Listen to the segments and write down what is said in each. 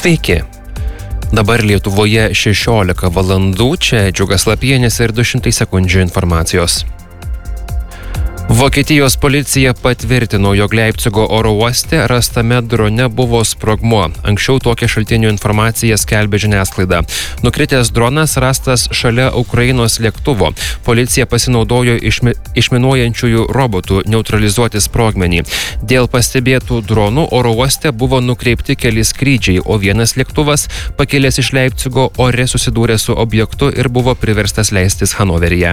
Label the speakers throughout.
Speaker 1: Sveiki. Dabar Lietuvoje 16 valandų, čia Džiugas Lapienis ir 200 sekundžių informacijos. Vokietijos policija patvirtino, jog Leipcigo oro uoste rastame drone buvo sprogmuo. Anksčiau tokią šaltinių informaciją skelbė žiniasklaida. Nukritęs dronas rastas šalia Ukrainos lėktuvo. Policija pasinaudojo išminuojančiųjų robotų neutralizuoti sprogmenį. Dėl pastebėtų dronų oro uoste buvo nukreipti keli skrydžiai, o vienas lėktuvas, pakilęs iš Leipcigo, ore susidūrė su objektu ir buvo priverstas leistis Hanoveryje.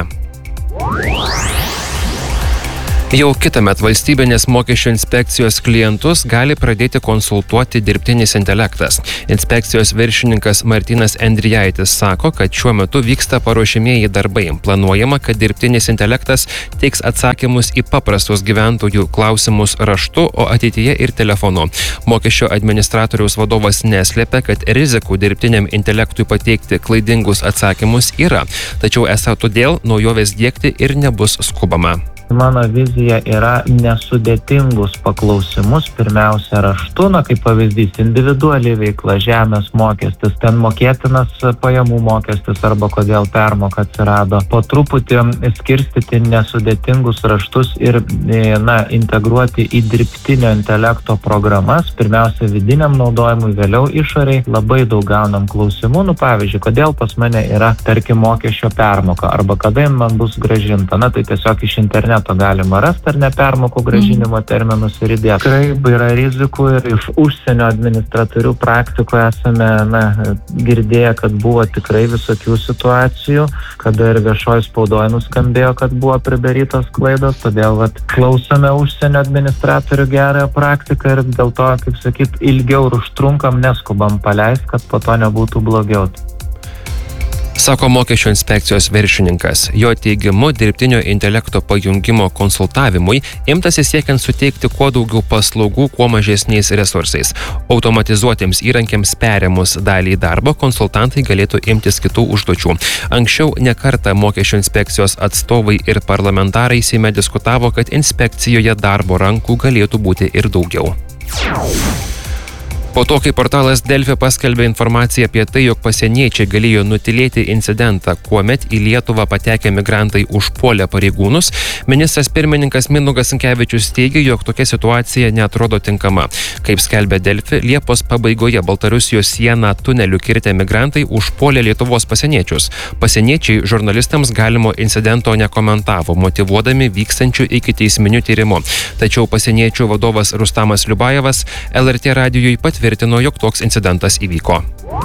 Speaker 1: Jau kitąmet valstybinės mokesčių inspekcijos klientus gali pradėti konsultuoti dirbtinis intelektas. Inspekcijos viršininkas Martynas Endrijaitis sako, kad šiuo metu vyksta paruošimieji darbai. Planuojama, kad dirbtinis intelektas teiks atsakymus į paprastus gyventojų klausimus raštu, o ateityje ir telefonu. Mokesčio administratoriaus vadovas neslėpia, kad rizikų dirbtiniam intelektui pateikti klaidingus atsakymus yra, tačiau esą todėl naujovės diegti ir nebus skubama.
Speaker 2: Mano vizija yra nesudėtingus paklausimus, pirmiausia raštu, kaip pavyzdys, individuali veikla, žemės mokestis, ten mokėtinas pajamų mokestis arba kodėl permoka atsirado. Po truputį skirstyti nesudėtingus raštus ir integruoti į dirbtinio intelekto programas, pirmiausia vidiniam naudojimui, vėliau išoriai. Labai daug gaunam klausimų, pavyzdžiui, kodėl pas mane yra, tarkim, mokesčio permoka arba kada man bus grąžinta. Tai tiesiog iš interneto galima rasti ar nepermokų grąžinimo terminus ir įdėti. Tikrai yra rizikų ir iš užsienio administratorių praktikoje esame girdėję, kad buvo tikrai visokių situacijų, kada ir viešoji spaudoje nuskambėjo, kad buvo pridarytos klaidos, todėl klausome užsienio administratorių gerąją praktiką ir dėl to, kaip sakyt, ilgiau ir užtrunkam, neskubam paleisti, kad po to nebūtų blogiau.
Speaker 1: Sako mokesčių inspekcijos viršininkas. Jo teigimu, dirbtinio intelekto pajungimo konsultavimui imtasi siekiant suteikti kuo daugiau paslaugų, kuo mažesniais resursais. Automatizuotiems įrankiams perėmus dalį darbo, konsultantai galėtų imtis kitų užduočių. Anksčiau ne kartą mokesčių inspekcijos atstovai ir parlamentarai Seime diskutavo, kad inspekcijoje darbo rankų galėtų būti ir daugiau. Po to, kai portalas Delfi paskelbė informaciją apie tai, jog pasieniečiai galėjo nutylėti incidentą, kuomet į Lietuvą patekę migrantai užpuolė pareigūnus, ministras pirmininkas Mindaugas Sinkevičius teigė, jog tokia situacija neatrodo tinkama. Kaip skelbė Delfi, Liepos pabaigoje Baltarusijos sieną tuneliu kirtę migrantai užpuolė Lietuvos pasieniečius. Pasieniečiai žurnalistams galimo incidento nekomentavo, motyvuodami vykstančių ikiteisminių tyrimų. Tačiau pasieniečių vadovas Rustamas Liubajevas LRT radijui patvirtino, jog toks incidentas įvyko.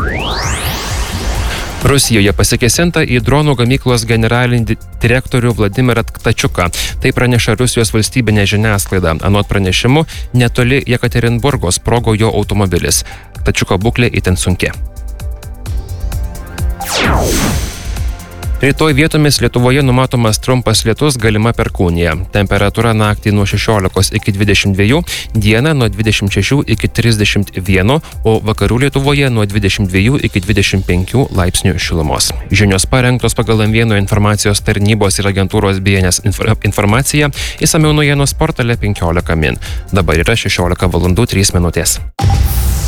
Speaker 1: Rusijoje pasikėsinta į dronų gamyklos generalinį direktorių Vladimirą Tačiuką. Tai praneša Rusijos valstybinė žiniasklaida. Anot pranešimų, netoli Jekaterinburgo sprogo jo automobilis. Tačiuko būklė itin sunki. Rytoj vietomis Lietuvoje numatomas trumpas lietus, galima perkūnija. Temperatūra naktį nuo 16 iki 22, dieną nuo 26 iki 31, o vakarų Lietuvoje nuo 22 iki 25 laipsnių šilumos. Žinios parengtos pagal M1 informacijos tarnybos ir agentūros BNS informaciją, išsamiau naujienos portale 15 min. Dabar yra 16 valandų 3 minutės.